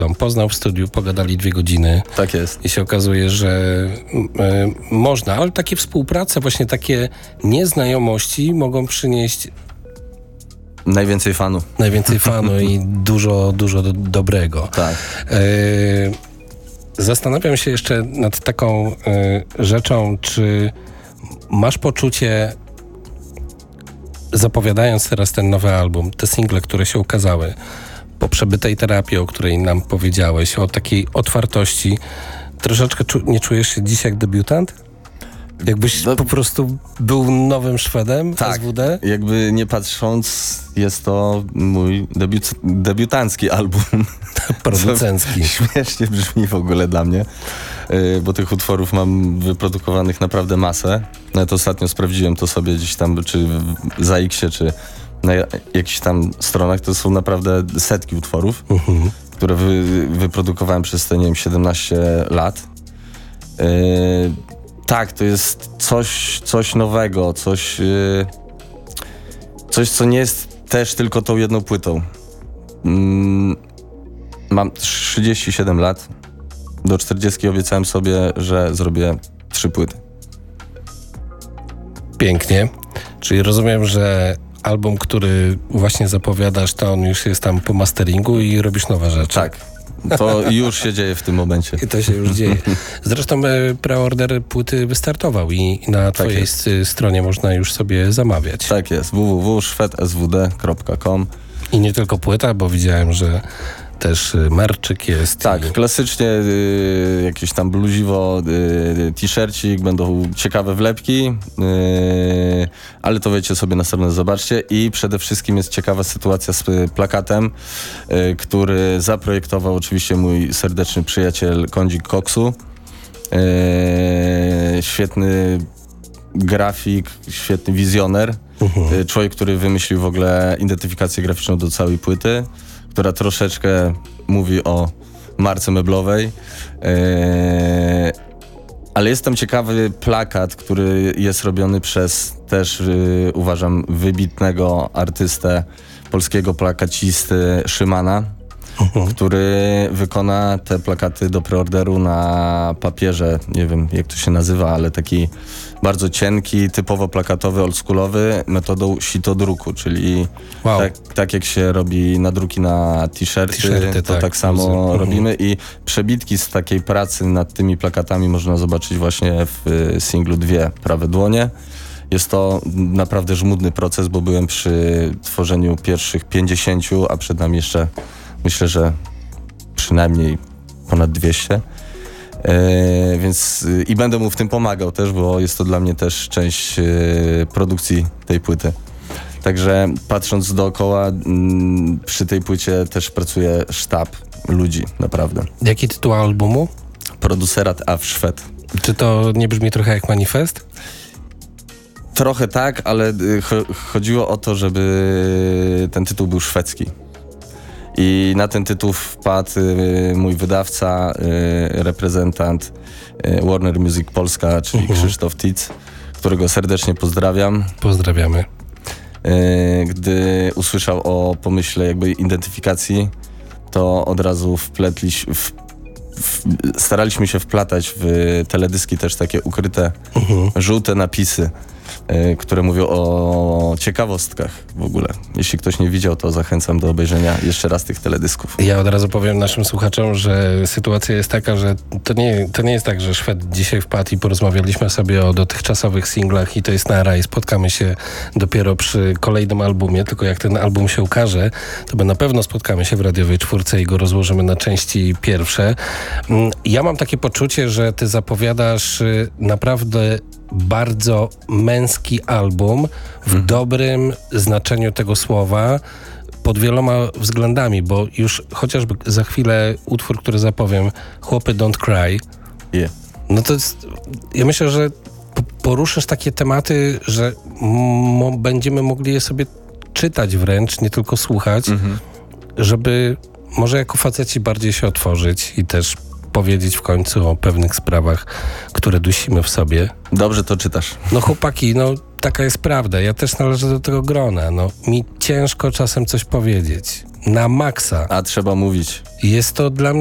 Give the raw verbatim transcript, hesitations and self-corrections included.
poznał w studiu, pogadali dwie godziny. Tak jest. I się okazuje, że y, można, ale takie współprace, właśnie takie nieznajomości mogą przynieść najwięcej fanu. Najwięcej fanu i dużo, dużo do, dobrego. Tak. Y, zastanawiam się jeszcze nad taką y, rzeczą, czy masz poczucie, zapowiadając teraz ten nowy album, te single, które się ukazały, po przebytej terapii, o której nam powiedziałeś, o takiej otwartości, troszeczkę czu- nie czujesz się dziś jak debiutant? Jakbyś no, po prostu był nowym Szwedem tak, S W D? Jakby nie patrząc, jest to mój debiut, debiutancki album. Producencki. Śmiesznie brzmi w ogóle dla mnie, yy, bo tych utworów mam wyprodukowanych naprawdę masę. Nawet ostatnio sprawdziłem to sobie gdzieś tam, czy w Zaiksie, czy na jakichś tam stronach. To są naprawdę setki utworów, uh-huh. które wy, wyprodukowałem przez te, nie wiem, siedemnaście lat. Yy, tak, to jest coś, coś nowego, coś, yy, coś, co nie jest też tylko tą jedną płytą. Yy, mam trzydzieści siedem lat. Do czterdziestki obiecałem sobie, że zrobię trzy płyty. Pięknie. Czyli rozumiem, że album, który właśnie zapowiadasz, to on już jest tam po masteringu i robisz nowe rzeczy. Tak. To już się dzieje w tym momencie. I to się już dzieje. Zresztą preorder płyty wystartował i na twojej tak stronie można już sobie zamawiać. Tak jest. w w w kropka szwed s w d kropka com. I nie tylko płyta, bo widziałem, że też merczyk jest. Tak, i... klasycznie y, jakieś tam bluziwo, y, t-shircik, będą ciekawe wlepki, y, ale to wiecie sobie na stronę, zobaczcie. I przede wszystkim jest ciekawa sytuacja z plakatem, y, który zaprojektował oczywiście mój serdeczny przyjaciel Kondzik Koksu. Y, świetny grafik, świetny wizjoner. Uh-huh. Y, człowiek, który wymyślił w ogóle identyfikację graficzną do całej płyty, która troszeczkę mówi o marce meblowej. Yy, ale jest tam ciekawy plakat, który jest robiony przez też, yy, uważam, wybitnego artystę, polskiego plakacisty Szymana, uh-huh. który wykona te plakaty do preorderu na papierze, nie wiem jak to się nazywa, ale taki bardzo cienki, typowo plakatowy, oldschoolowy, metodą sitodruku, czyli wow. tak, tak jak się robi nadruki na t-shirty, t-shirty to tak, tak samo rozumiem. robimy i przebitki z takiej pracy nad tymi plakatami można zobaczyć właśnie w singlu Dwie prawe dłonie. Jest to naprawdę żmudny proces, bo byłem przy tworzeniu pierwszych pięćdziesięciu, a przed nami jeszcze myślę, że przynajmniej ponad dwieście. Yy, więc yy, i będę mu w tym pomagał też, bo jest to dla mnie też część yy, produkcji tej płyty. Także patrząc dookoła, yy, przy tej płycie też pracuje sztab ludzi, naprawdę. Jaki tytuł albumu? Producerat Af Szwed. Czy to nie brzmi trochę jak manifest? Trochę tak, ale yy, cho- chodziło o to, żeby ten tytuł był szwedzki. I na ten tytuł wpadł y, mój wydawca, y, reprezentant y, Warner Music Polska, czyli uh-huh. Krzysztof Tic, którego serdecznie pozdrawiam. Pozdrawiamy. Y, gdy usłyszał o pomyśle jakby identyfikacji, to od razu wpletliśmy, w, w, staraliśmy się wplatać w teledyski też takie ukryte, uh-huh. żółte napisy, które mówią o ciekawostkach w ogóle. Jeśli ktoś nie widział, to zachęcam do obejrzenia jeszcze raz tych teledysków. Ja od razu powiem naszym słuchaczom, że sytuacja jest taka, że to nie, to nie jest tak, że Szwed dzisiaj wpadł i porozmawialiśmy sobie o dotychczasowych singlach i to jest nara i spotkamy się dopiero przy kolejnym albumie, tylko jak ten album się ukaże, to my na pewno spotkamy się w Radiowej Czwórce i go rozłożymy na części pierwsze. Ja mam takie poczucie, że ty zapowiadasz naprawdę bardzo męski album w mhm. dobrym znaczeniu tego słowa pod wieloma względami, bo już chociażby za chwilę utwór, który zapowiem, Chłopy Don't Cry, yeah. no to jest, ja myślę, że poruszysz takie tematy, że mo- będziemy mogli je sobie czytać wręcz, nie tylko słuchać, mhm. żeby może jako faceci bardziej się otworzyć i też powiedzieć w końcu o pewnych sprawach, które dusimy w sobie. Dobrze to czytasz. No chłopaki, no taka jest prawda. Ja też należę do tego grona. No, mi ciężko czasem coś powiedzieć. na maksa. A trzeba mówić. Jest to dla